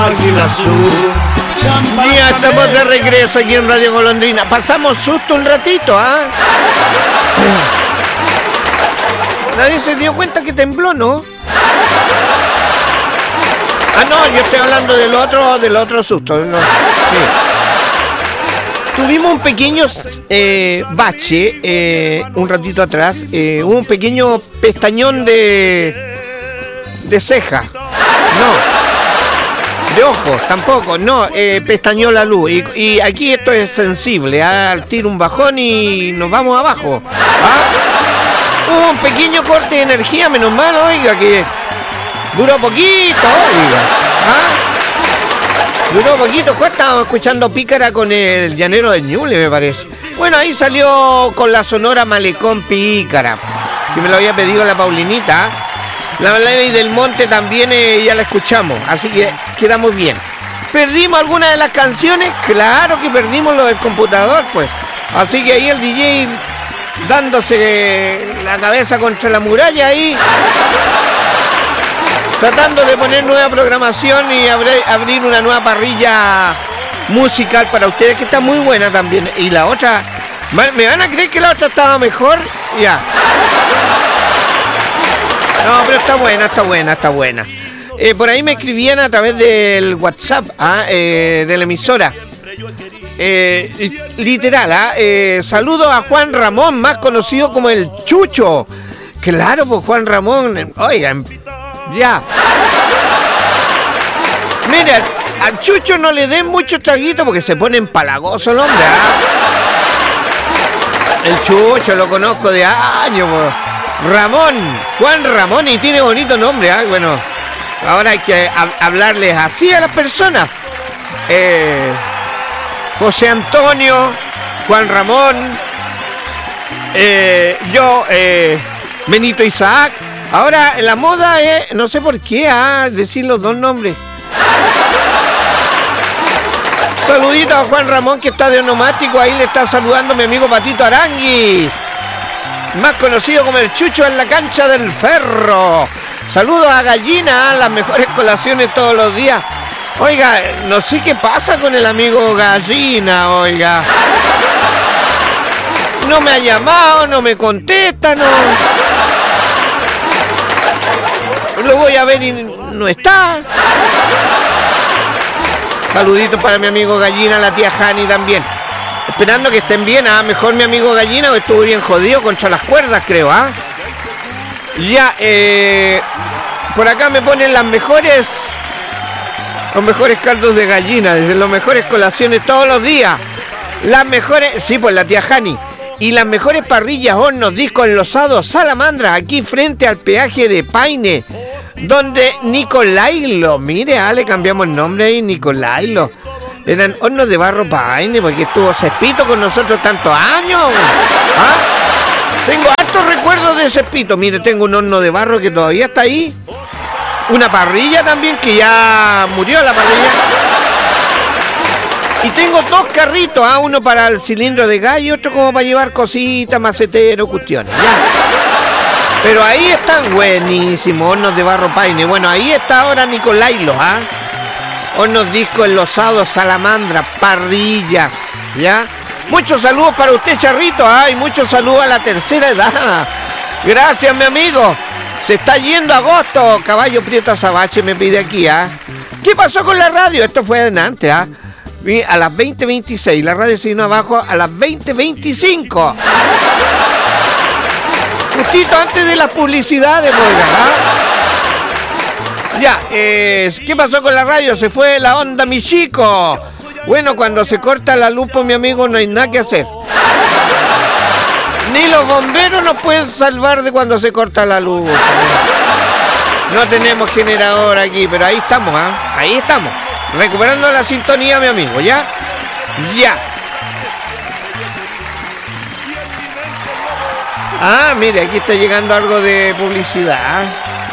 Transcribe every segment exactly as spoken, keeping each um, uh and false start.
Águila Azul. Ya estamos de regreso aquí en Radio Golondrina. Pasamos susto un ratito, ¿ah? Nadie se dio cuenta que tembló, ¿no? Ah, no, yo estoy hablando del otro, del otro susto. No. Sí. Tuvimos un pequeño eh, bache eh, un ratito atrás, eh, un pequeño pestañón de de ceja. No. De ojos, tampoco, no, eh, pestañó la luz. Y, y aquí esto es sensible, ¿ah? Tiro un bajón y nos vamos abajo. ¿Ah? Hubo un pequeño corte de energía, menos mal, oiga, que duró poquito, oiga. ¿Ah? Duró poquito, ¿cuál estábamos escuchando Pícara con el Llanero de Ñuble, me parece? Bueno, ahí salió con la sonora Malecón Pícara, que me lo había pedido la Paulinita. La Ley del Monte también eh, ya la escuchamos, así que quedamos bien. ¿Perdimos alguna de las canciones? Claro que perdimos lo del computador, pues. Así que ahí el D J dándose la cabeza contra la muralla ahí, tratando de poner nueva programación y abrir, abrir una nueva parrilla musical para ustedes, que está muy buena también. Y la otra, ¿me van a creer que la otra estaba mejor? Ya. No, pero está buena, está buena, está buena. Eh, por ahí me escribían a través del WhatsApp, ¿ah? eh, de la emisora. Eh, literal, ¿ah? eh, saludo a Juan Ramón, más conocido como el Chucho. Claro, pues Juan Ramón, oigan, ya. Mira, al Chucho no le den mucho traguito porque se pone empalagoso el hombre, ¿ah? El Chucho lo conozco de años, pues. Ramón, Juan Ramón, y tiene bonito nombre, ¿eh? Bueno, ahora hay que ha- hablarles así a las personas. Eh, José Antonio, Juan Ramón, eh, yo, eh, Benito Isaac. Ahora la moda es, no sé por qué, ¿ah? Decir los dos nombres. Saludito a Juan Ramón, que está de onomático, ahí le está saludando mi amigo Patito Arangui, más conocido como el Chucho en la cancha del Ferro. Saludos a Gallina, las mejores colaciones todos los días. Oiga, no sé qué pasa con el amigo Gallina, oiga. No me ha llamado, no me contesta, no. Lo voy a ver y no está. Saluditos para mi amigo Gallina, la tía Jani también. Esperando que estén bien, ¿ah? Mejor mi amigo Gallina, o estuvo bien jodido contra las cuerdas, creo, ¿ah? Ya, eh, por acá me ponen las mejores, los mejores caldos de gallina, desde las mejores colaciones todos los días. Las mejores, sí, pues la tía Jani. Y las mejores parrillas, hornos, discos enlosados, salamandra, aquí frente al peaje de Paine, donde Nicolailo, mire, ah, le cambiamos el nombre ahí, Nicolailo. Eran hornos de barro Paine, porque estuvo Cespito con nosotros tantos años. ¿Ah? Tengo hartos recuerdos de Cespito. Mire, tengo un horno de barro que todavía está ahí. Una parrilla también, que ya murió la parrilla. Y tengo dos carritos, ¿ah? Uno para el cilindro de gas y otro como para llevar cositas, maceteros, cuestiones. Ya. Pero ahí están buenísimos, hornos de barro Paine. Bueno, ahí está ahora Nicolailo, ¿ah? Hornos, discos enlosados, salamandra, parrillas, ¿ya? Muchos saludos para usted, Charrito, ay, muchos saludos a la tercera edad. Gracias, mi amigo. Se está yendo agosto. Caballo Prieto Azabache me pide aquí, ¿ah? ¿Qué pasó con la radio? Esto fue adelante, ¿ah? A las veinte veintiséis, la radio se vino abajo a las veinte veinticinco. Justito antes de las publicidades, oiga, ¿ah? Ya, eh, ¿qué pasó con la radio? Se fue la onda, mi chico. Bueno, cuando se corta la luz, pues, mi amigo, no hay nada que hacer. Ni los bomberos nos pueden salvar de cuando se corta la luz. No tenemos generador aquí, pero ahí estamos, ¿ah? ¿eh? Ahí estamos. Recuperando la sintonía, mi amigo, ¿ya? Ya. Ah, mire, aquí está llegando algo de publicidad.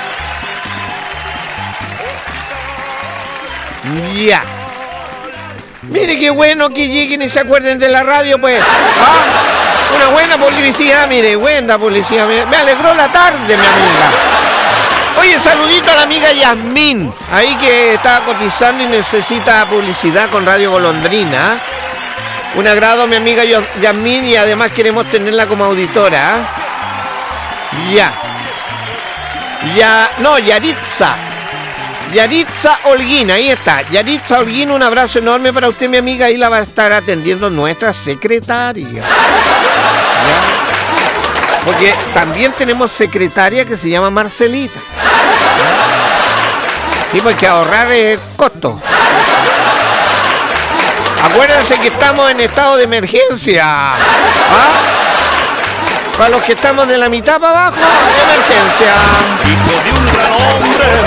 Ya. Mire qué bueno que lleguen y se acuerden de la radio, pues. Ah, una buena publicidad, mire, buena publicidad. Me, me alegró la tarde, mi amiga. Oye, saludito a la amiga Yasmín, ahí que está cotizando y necesita publicidad con Radio Golondrina. Un agrado, mi amiga Yasmín, y además queremos tenerla como auditora. Ya. Ya, no, Yaritza. Yaritza Holguín, ahí está. Yaritza Holguín, un abrazo enorme para usted, mi amiga. Ahí la va a estar atendiendo nuestra secretaria. ¿Ya? Porque también tenemos secretaria que se llama Marcelita. Sí, pues hay que ahorrar eh, costos. Acuérdense que estamos en estado de emergencia. ¿Ah? Para los que estamos de la mitad para abajo, emergencia. Hijo de un gran hombre,